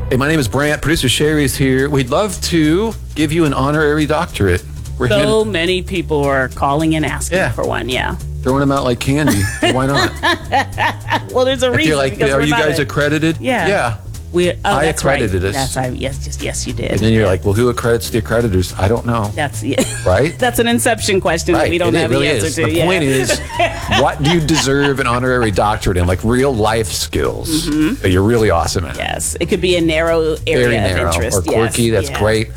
Hey, my name is Brant. Producer Sherry's here. We'd love to give you an honorary doctorate. So many people are calling and asking for one, Throwing them out like candy. Why not? Well, there's a reason. Are you guys accredited? Yeah. I accredited us. Yes, you did. And then you're like, well, who accredits the accreditors? I don't know. Right? That's an inception question that we don't have the answer to. The point is, what do you deserve an honourary doctorate in? Like real life skills that you're really awesome at. Yes. It could be a narrow area of interest. Or quirky. That's great.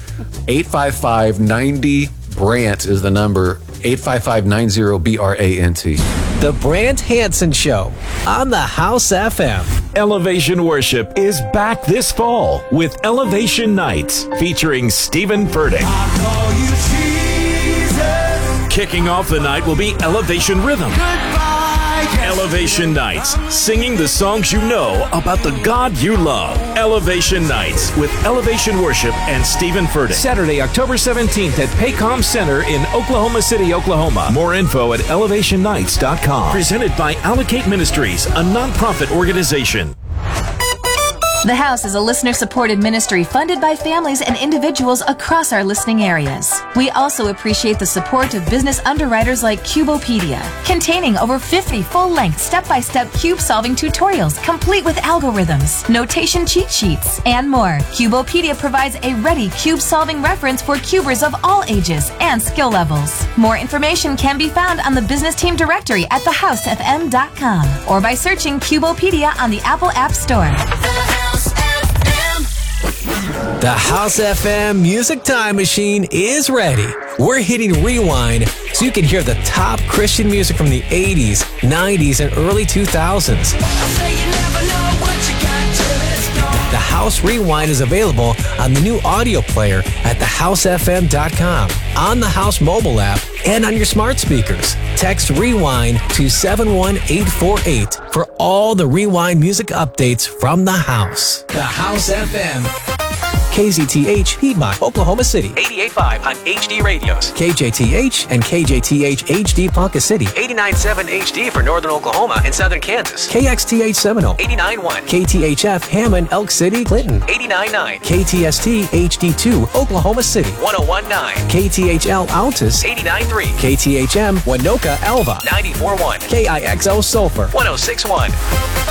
855-90-BRANT is the number. 855-90-BRANT. The Brant Hansen Show on the House FM. Elevation Worship is back this fall with Elevation Nights featuring Stephen Furtick. Kicking off the night will be Elevation Rhythm. Elevation Nights, singing the songs you know about the God you love. Elevation Nights with Elevation Worship and Stephen Furtick. Saturday, October 17th at Paycom Center in Oklahoma City, Oklahoma. More info at elevationnights.com. Presented by Allocate Ministries, a nonprofit organization. The House is a listener-supported ministry funded by families and individuals across our listening areas. We also appreciate the support of business underwriters like Cubopedia, containing over 50 full-length step-by-step cube-solving tutorials complete with algorithms, notation cheat sheets, and more. Cubopedia provides a ready cube-solving reference for cubers of all ages and skill levels. More information can be found on the business team directory at thehousefm.com or by searching Cubopedia on the Apple App Store. The House FM Music Time Machine is ready. We're hitting rewind so you can hear the top Christian music from the 80s, 90s, and early 2000s. The House Rewind is available on the new audio player at thehousefm.com, on the House mobile app, and on your smart speakers. Text REWIND to 71848 for all the Rewind music updates from the House. The House FM. KZTH, Piedmont, Oklahoma City. 88.5 on HD radios. KJTH and KJTH HD Ponca City. 89.7 HD for Northern Oklahoma and Southern Kansas. KXTH Seminole. 89.1. KTHF Hammond, Elk City, Clinton. 89.9. KTST HD2, Oklahoma City. 101.9. KTHL Altus. 89.3. KTHM Winoka, Alva. 94.1. KIXO Sulphur. 106.1.